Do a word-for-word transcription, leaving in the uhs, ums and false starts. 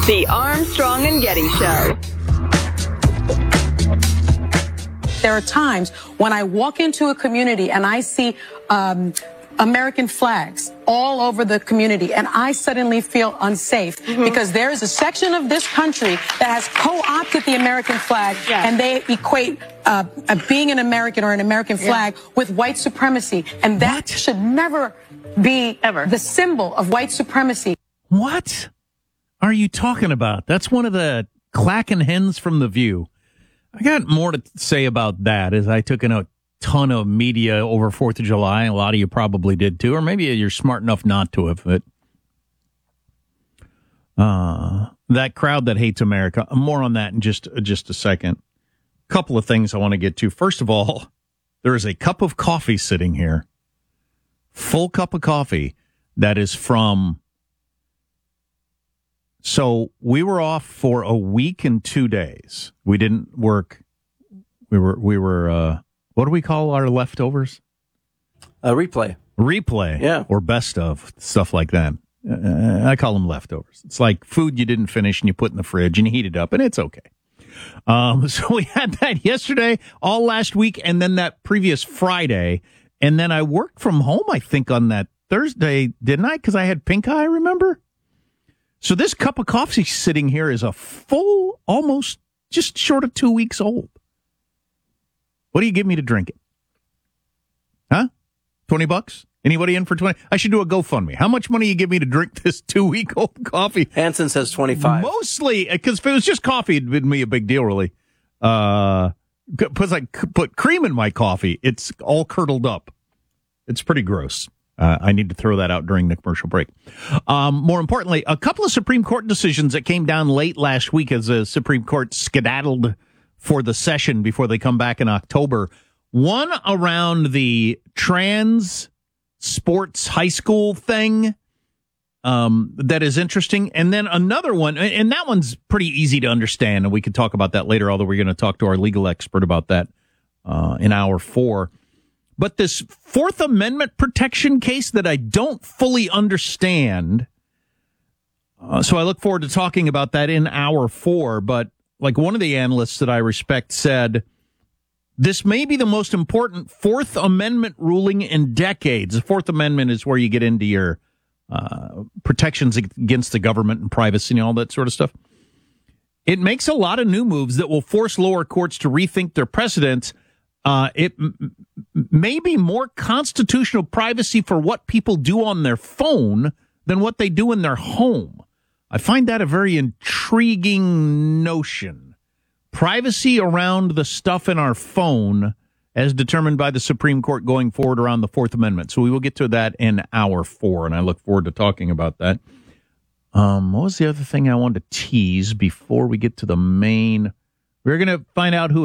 The Armstrong and Getty Show. There are times when I walk into a community and I see um, American flags all over the community, and I suddenly feel unsafe mm-hmm. because there is a section of this country that has co-opted the American flag, yeah. and they equate uh, uh, being an American or an American flag yeah. with white supremacy, and that what? should never be Ever. the symbol of white supremacy. What are you talking about? That's one of the clacking hens from The View. I got more to say about that, as I took in a ton of media over fourth of July. A lot of you probably did too, or maybe you're smart enough not to have. But uh, that crowd that hates America. More on that in just just a second. Couple of things I want to get to. First of all, there is a cup of coffee sitting here, full cup of coffee that is from. So we were off for a week and two days. We didn't work. We were, we were, uh, what do we call our leftovers? A replay. Replay. Yeah. Or best of, stuff like that. Uh, I call them leftovers. It's like food you didn't finish and you put in the fridge and you heat it up, and it's okay. Um, so we had that yesterday, all last week, and then that previous Friday. And then I worked from home, I think, on that Thursday, didn't I? Because I had pink eye, remember? So this cup of coffee sitting here is a full, almost just short of two weeks old. What do you give me to drink it? Huh? twenty bucks? Anybody in for twenty? I should do a GoFundMe. How much money you give me to drink this two-week-old coffee? Hanson says twenty-five. Mostly, because if it was just coffee, it'd be a big deal, really. Uh, put, like, put cream in my coffee. It's all curdled up. It's pretty gross. Uh, I need to throw that out during the commercial break. Um, more importantly, a couple of Supreme Court decisions that came down late last week as the Supreme Court skedaddled for the session before they come back in October. One around the trans sports high school thing um, that is interesting. And then another one, and that one's pretty easy to understand, and we could talk about that later, although we're going to talk to our legal expert about that uh, in hour four. But this Fourth Amendment protection case that I don't fully understand, uh, so I look forward to talking about that in hour four. But like one of the analysts that I respect said, this may be the most important Fourth Amendment ruling in decades. The Fourth Amendment is where you get into your uh, protections against the government and privacy and all that sort of stuff. It makes a lot of new moves that will force lower courts to rethink their precedents. Uh, it m- may be more constitutional privacy for what people do on their phone than what they do in their home. I find that a very intriguing notion. Privacy around the stuff in our phone as determined by the Supreme Court going forward around the Fourth Amendment. So we will get to that in hour four, and I look forward to talking about that. Um, what was the other thing I wanted to tease before we get to the main? We're going to find out who